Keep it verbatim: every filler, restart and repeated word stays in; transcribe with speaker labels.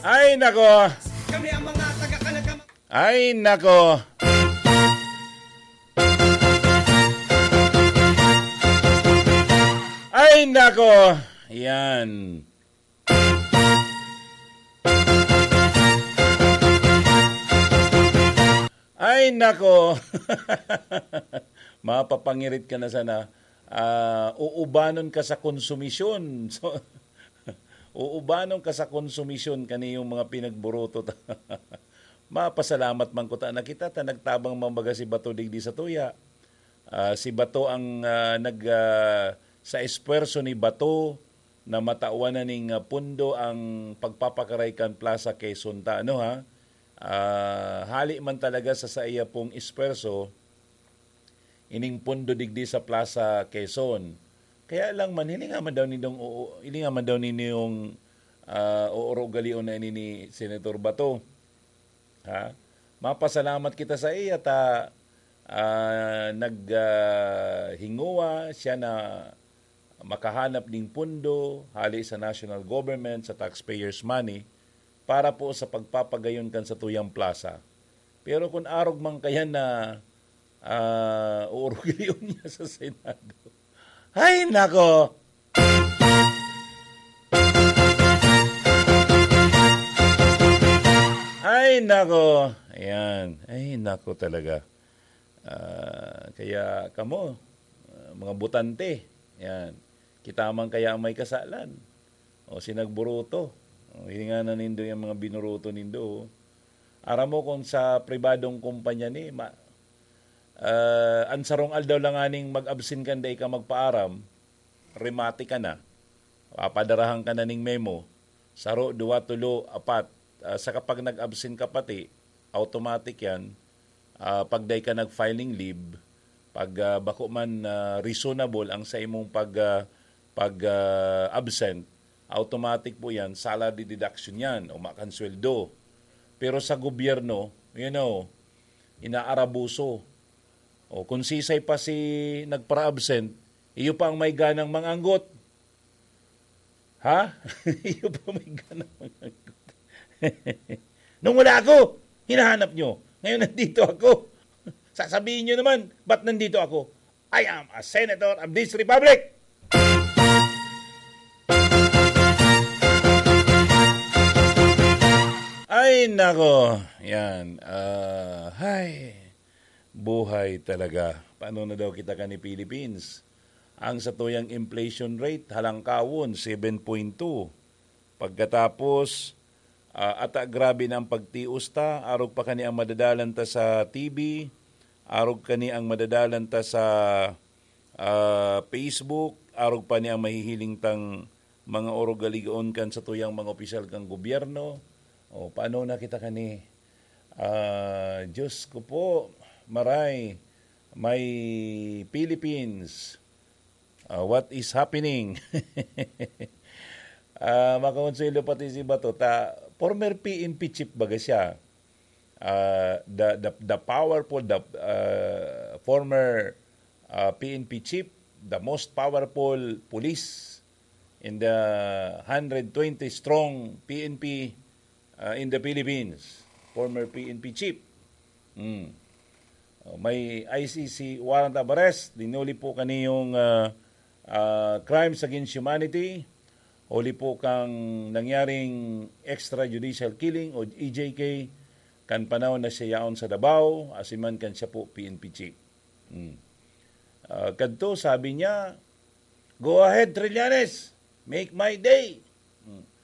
Speaker 1: Ay, nako.
Speaker 2: Kami ang mga taga-kanagama.
Speaker 1: Ay, nako. Ay, nako. Yan. Ay, nako. Mapapangirit ka na sana. Uh, uubanon ka sa konsumisyon. So, uubanon ka sa konsumisyon kaniyong mga pinagburuto. Mapasalamat man ko ta nakita ta nagtabang mambaga si Bato digdi sa tuya. Uh, si Bato ang uh, nag uh, sa espuwerso ni Bato na matauanan ning uh, pundo ang pagpapakaraykan Plaza Quezon ta ano ha. Uh, hali man talaga sa sa iya pong espuwerso ining pundo digdi sa Plaza Quezon. Kaya lang man hininga man daw nindong hininga man daw ninyong uh, uurugalion na ini ni Senator Bato. Ha? Mapasalamat kita sa iya ta uh, naghinguwa uh, siya na makahanap ng pundo hali sa national government sa taxpayers money para po sa pagpapagayon kan sa tuyang plaza. Pero kung arog man kaya na uh, uurugalion niya sa Senado. Ay, nako! Ay, nako! Ayan. Ay, nako talaga. Uh, kaya kamo, uh, mga butante, ayan, kita man kaya may kasalan. O sinagburuto. O, hindi nga na nindo yung mga binuruto nindo. Aram mo kung sa pribadong kumpanya ni, ma, uh, ansarong aldaw lang aning mag-absent ka, day ka magpaaram, remati ka na. Papadarahan ka na ning memo. Saro, duwa, tulo, apat. Uh, sa kapag nag-absent ka pati, automatic yan. Uh, pag day ka nag-filing leave, pag uh, bako man uh, reasonable ang sa imong pag, uh, pag uh, absent, automatic po yan, salary deduction yan, o makansweldo. Pero sa gobyerno, you know, inaarabuso. O kung sisay pa si nagpara-absent, iyo pa ang may ganang manganggot. Ha? Iyo pa may ganang manganggot. Nung wala ako, hinahanap nyo. Ngayon nandito ako. Sasabihin nyo naman, ba't nandito ako? I am a senator of this republic. Ay, nako. Yan. Uh, hay. Buhay talaga. Paano na daw kita ka ni Philippines? Ang sa tuyang inflation rate, halangkawon, seven point two. Pagkatapos, uh, ata grabe na ang pagtius ta, arog pa kani ang madadalan ta sa T V, arog kani ang madadalan ta sa uh, Facebook, arog pa ni ang mahihiling tang mga orogaligoon kan sa tuyang mga opisyal kang gobyerno. O paano na kita kani? Uh, Diyos ko po, maray, may Philippines. Uh, what is happening? uh, Makakonsuelo pati si Bato. Ta, former P N P chief baga siya. Uh, the, the, the powerful, the uh, former uh, P N P chief, the most powerful police in the one hundred twenty strong P N P uh, in the Philippines. Former P N P chief. Mm. Uh, may I C C warrant of arrest. Dinuli po kaniyong uh, uh, crimes against humanity. Huli po kang nangyaring extrajudicial killing o E J K kan panahon na siya yaon sa Davao. Asiman kan siya po P N P chief. Mm. Uh, kadto sabi niya, go ahead Trillanes, make my day. Mm.